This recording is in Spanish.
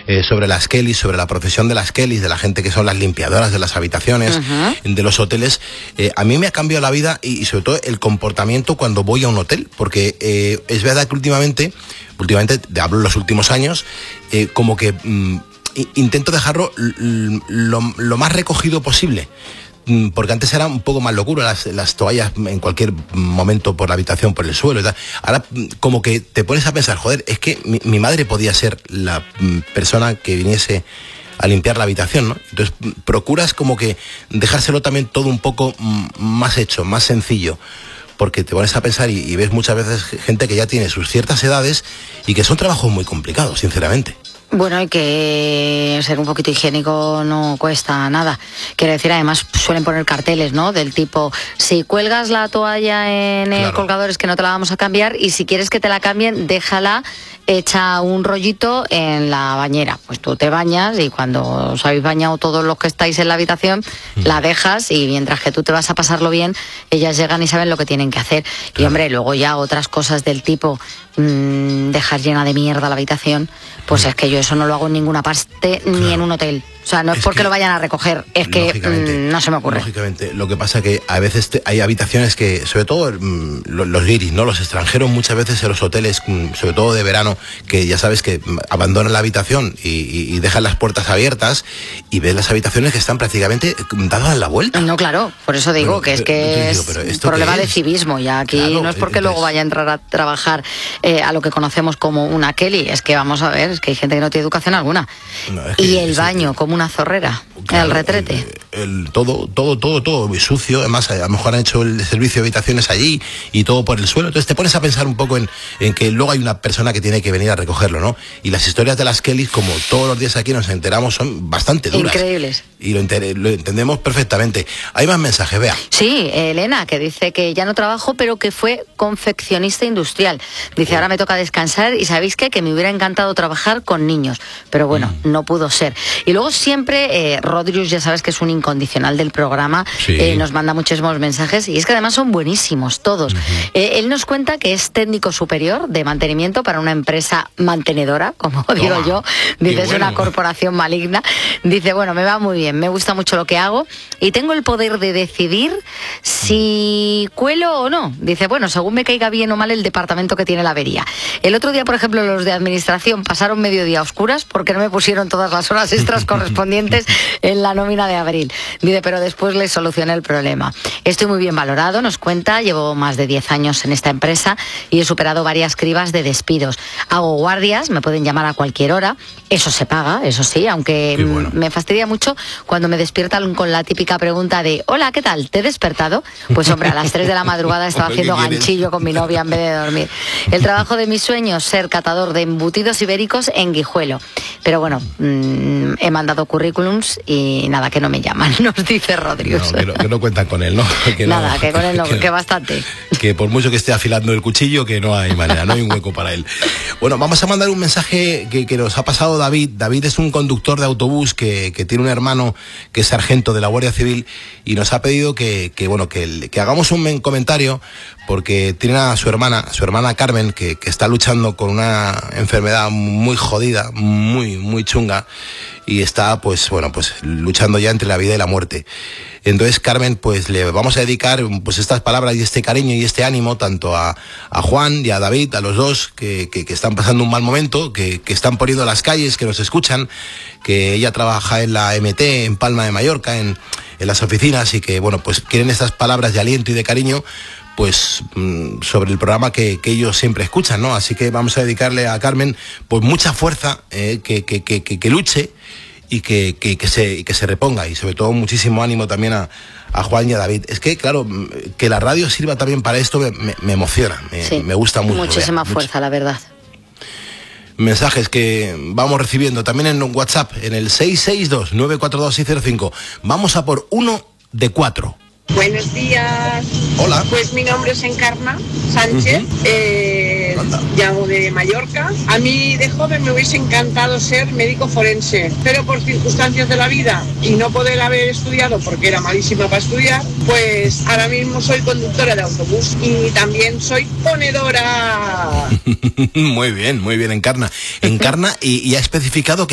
sobre las Kellys, sobre la profesión de las Kellys, de la gente que son las limpiadoras de las habitaciones, de los hoteles. A mí me ha cambiado la vida y sobre todo el comportamiento cuando voy a un hotel, porque es verdad que últimamente, hablo en los últimos años, como que intento dejarlo lo más recogido posible. Porque antes era un poco más locura, las toallas en cualquier momento por la habitación, por el suelo y tal. Ahora como que te pones a pensar, joder, es que mi madre podía ser la persona que viniese a limpiar la habitación, ¿no? Entonces procuras como que dejárselo también todo un poco más hecho, más sencillo, porque te pones a pensar y ves muchas veces gente que ya tiene sus ciertas edades y que son trabajos muy complicados, sinceramente. Bueno, y que ser un poquito higiénico no cuesta nada. Quiero decir, además suelen poner carteles, ¿no? Del tipo, si cuelgas la toalla en el colgador es que no te la vamos a cambiar, y si quieres que te la cambien, déjala hecha un rollito en la bañera. Pues tú te bañas y cuando os habéis bañado todos los que estáis en la habitación, la dejas, y mientras que tú te vas a pasarlo bien, ellas llegan y saben lo que tienen que hacer. Y hombre, luego ya otras cosas del tipo dejar llena de mierda la habitación, pues es que yo eso no lo hago en ninguna parte, ni en un hotel. O sea, no es porque lo vayan a recoger, es que no se me ocurre. Lógicamente, lo que pasa que a veces hay habitaciones que, sobre todo los guiris, ¿no? Los extranjeros muchas veces en los hoteles, sobre todo de verano, que ya sabes que abandonan la habitación y dejan las puertas abiertas, y ves las habitaciones que están prácticamente dadas la vuelta. No, claro, por eso digo que es problema de civismo, y aquí no es porque luego vaya a entrar a trabajar a lo que conocemos como una Kelly, es que vamos a ver, es que hay gente que no tiene educación alguna. Y el baño como una zorrera, el retrete. Todo muy sucio. Además, a lo mejor han hecho el servicio de habitaciones allí y todo por el suelo. Entonces te pones a pensar un poco en que luego hay una persona que tiene que venir a recogerlo, ¿no? Y las historias de las Kellys, como todos los días aquí nos enteramos, son bastante duras. Increíbles. Y lo entendemos perfectamente. Hay más mensajes, vea. Sí, Elena, que dice que ya no trabajo, pero que fue confeccionista industrial. Dice, ahora me toca descansar, y ¿sabéis qué? Que me hubiera encantado trabajar con niños, pero bueno, no pudo ser. Y luego siempre, Rodrius, ya sabes que es un incondicional del programa, nos manda muchísimos mensajes, y es que además son buenísimos todos. Él nos cuenta que es técnico superior de mantenimiento para una empresa mantenedora, como digo yo. Dice, es una corporación maligna. Dice, bueno, me va muy bien, me gusta mucho lo que hago y tengo el poder de decidir si cuelo o no. Dice, bueno, según me caiga bien o mal el departamento que tiene la avería. El otro día, por ejemplo, los de administración pasaron mediodía a oscuras porque no me pusieron todas las horas extras correspondientes en la nómina de abril. Dice, pero después les solucioné el problema. Estoy muy bien valorado, nos cuenta, llevo más de 10 años en esta empresa y he superado varias cribas de despidos. Hago guardias, me pueden llamar a cualquier hora, eso se paga, eso sí, aunque me fastidia mucho cuando me despiertan con la típica pregunta de, hola, ¿qué tal? ¿Te he despertado? Pues hombre, a las 3 de la madrugada estaba haciendo ganchillo con mi novia en vez de dormir. El trabajo de mis sueños, ser catador de embutidos ibéricos en Guijuelo. Pero bueno, he mandado currículums y nada, que no me llaman, nos dice Rodrius. No, que no cuentan con él, ¿no? Que nada, que con él no, que bastante. Que por mucho que esté afilando el cuchillo, que no hay manera, no hay un hueco para él. Bueno, vamos a mandar un mensaje que nos ha pasado David. David es un conductor de autobús que tiene un hermano que es sargento de la Guardia Civil, y nos ha pedido que hagamos un comentario, porque tiene a su hermana Carmen, que está luchando con una enfermedad muy jodida, muy chunga, y está pues luchando ya entre la vida y la muerte. Entonces, Carmen, pues le vamos a dedicar pues estas palabras y este cariño y este ánimo tanto a Juan y a David, a los dos que están pasando un mal momento, que están poniendo las calles, que nos escuchan, que ella trabaja en la MT en Palma de Mallorca, en las oficinas, y que pues quieren estas palabras de aliento y de cariño pues sobre el programa que ellos siempre escuchan, ¿no? Así que vamos a dedicarle a Carmen pues mucha fuerza, que luche y que se reponga, y sobre todo muchísimo ánimo también a Juan y a David. Es que, claro, que la radio sirva también para esto me emociona, me gusta mucho. Muchísima fuerza, la verdad. Mensajes que vamos recibiendo también en WhatsApp, en el 662-942-605. Vamos a por 1 de 4. Buenos días. Hola. Pues mi nombre es Encarna Sánchez, llamo de Mallorca. A mí de joven me hubiese encantado ser médico forense, pero por circunstancias de la vida y no poder haber estudiado porque era malísima para estudiar, pues ahora mismo soy conductora de autobús y también soy ponedora. Muy bien, Encarna. Y ha especificado